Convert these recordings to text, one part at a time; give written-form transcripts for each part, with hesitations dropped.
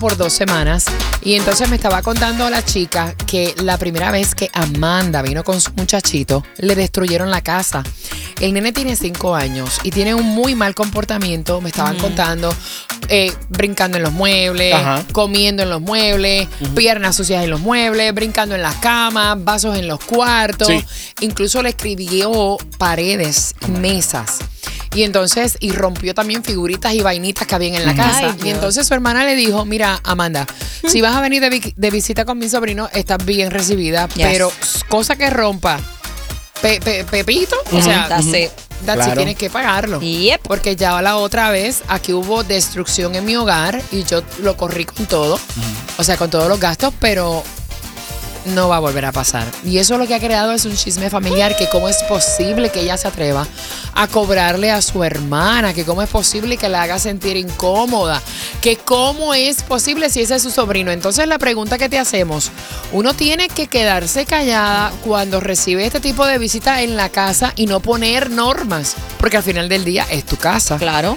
por 2 semanas y entonces me estaba contando la chica que la primera vez que Amanda vino con su muchachito, le destruyeron la casa. El nene tiene 5 años y tiene un muy mal comportamiento, me estaban contando, brincando en los muebles, comiendo en los muebles, piernas sucias en los muebles, brincando en las camas, vasos en los cuartos, incluso le escribió paredes, mesas. Y entonces, y rompió también figuritas y vainitas que habían en la casa. Y entonces su hermana le dijo, mira, Amanda, si vas a venir de visita con mi sobrino, estás bien recibida, pero cosa que rompa Pepito, o sea, Claro. tienes que pagarlo. Porque ya la otra vez aquí hubo destrucción en mi hogar y yo lo corrí con todo, o sea, con todos los gastos, pero no va a volver a pasar. Y eso lo que ha creado es un chisme familiar, que cómo es posible que ella se atreva a cobrarle a su hermana, que cómo es posible que la haga sentir incómoda, que cómo es posible si ese es su sobrino. Entonces la pregunta que te hacemos, uno tiene que quedarse callada cuando recibe este tipo de visita en la casa y no poner normas, porque al final del día es tu casa. Claro.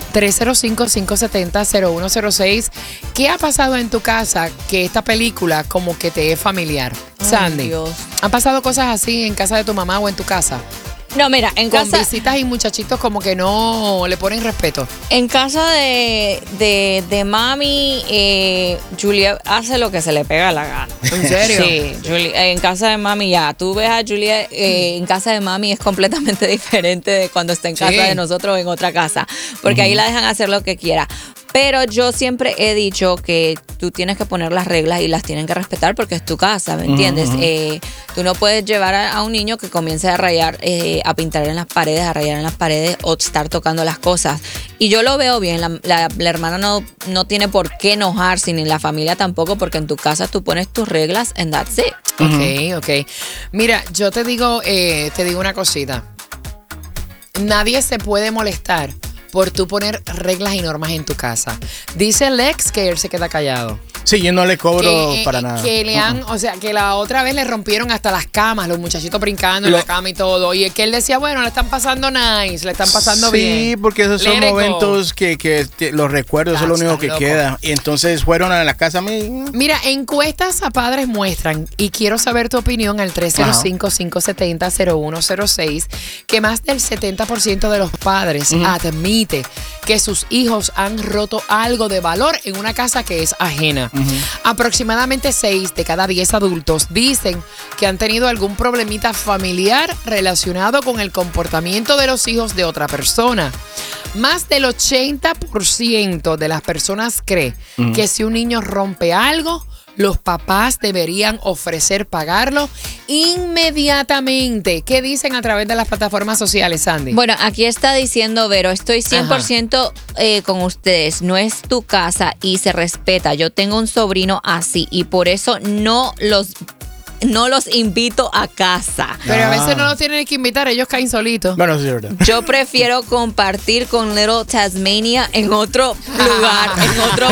305-570-0106. ¿Qué ha pasado en tu casa que esta película como que te es familiar? Sandy, Dios. ¿han pasado cosas así en casa de tu mamá o en tu casa? No, mira, en Con casa, visitas y muchachitos como que no le ponen respeto. en casa de mami, Julia hace lo que se le pega la gana. ¿En serio? Sí, en casa de mami ya. Tú ves a Julia en casa de mami es completamente diferente de cuando está en casa de nosotros o en otra casa. Porque ahí la dejan hacer lo que quiera. Pero yo siempre he dicho que tú tienes que poner las reglas y las tienen que respetar porque es tu casa, ¿me entiendes? Tú no puedes llevar a un niño que comience a rayar, a pintar en las paredes, a rayar en las paredes o estar tocando las cosas. Y yo lo veo bien, la hermana no tiene por qué enojarse, ni la familia tampoco, porque en tu casa tú pones tus reglas and that's it. Ok. Mira, yo te digo una cosita. Nadie se puede molestar por tú poner reglas y normas en tu casa. Dice Lex que él se queda callado. Sí, yo no le cobro para nada. Que le han, o sea, que la otra vez le rompieron hasta las camas, los muchachitos brincando en la cama y todo. Y que él decía, bueno, le están pasando nice, le están pasando bien. Sí, porque esos son momentos que los recuerdos, eso es lo único que queda. Y entonces fueron a la casa a mí. Mira, encuestas a padres muestran, y quiero saber tu opinión al 305-570-0106, que más del 70% de los padres admite que sus hijos han roto algo de valor en una casa que es ajena. Aproximadamente 6 de cada 10 adultos dicen que han tenido algún problemita familiar relacionado con el comportamiento de los hijos de otra persona. Más del 80% de las personas cree que si un niño rompe algo, los papás deberían ofrecer pagarlo inmediatamente. ¿Qué dicen a través de las plataformas sociales, Sandy? Bueno, aquí está diciendo Vero, estoy 100% con ustedes. No es tu casa y se respeta. Yo tengo un sobrino así y por eso no los invito a casa. Pero a veces no los tienen que invitar, ellos caen solitos. Bueno, sí, es verdad. Yo prefiero compartir con Little Tasmania en otro lugar, en otro